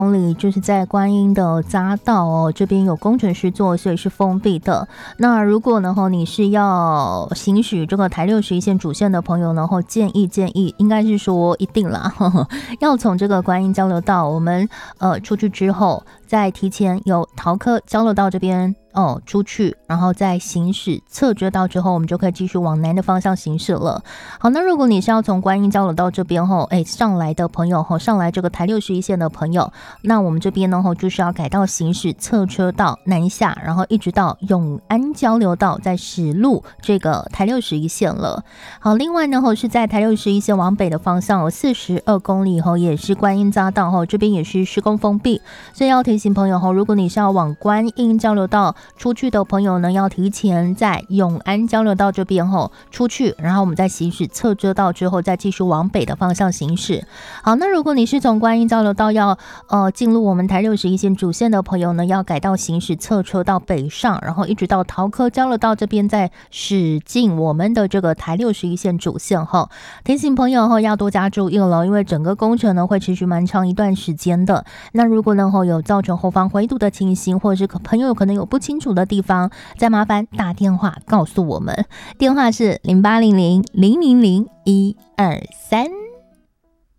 公里就是在观音的匝道哦，这边有工程师做，所以是封闭的。那如果呢你是要行驶这个台61线主线的朋友呢，建议应该是说一定啦，要从这个观音交流道我们出去之后，再提前有桃科交流道这边出去，然后再行驶侧车道之后，我们就可以继续往南的方向行驶了。好，那如果你是要从观音交流道这边上来的朋友上来这个台61线的朋友，那我们这边呢就是要改道行驶侧车道南下，然后一直到永安交流道，再驶入这个台61线了。好，另外呢是在台61线往北的方向42公里也是观音匝道这边也是施工封闭，所以要提醒朋友如果你是要往观音交流道出去的朋友呢，要提前在永安交流道这边出去，然后我们再行驶侧车道之后，再继续往北的方向行驶。好，那如果你是从观音交流道要进入我们台61线主线的朋友呢，要改道行驶侧车道北上，然后一直到桃科交流道这边再驶进我们的这个台61线主线提醒朋友要多加注意了，因为整个工程呢会持续蛮长一段时间的。那如果呢有造成后方回堵的情形，或者是朋友可能有不清楚的地方，再麻烦打电话告诉我们，电话是0800 000 123。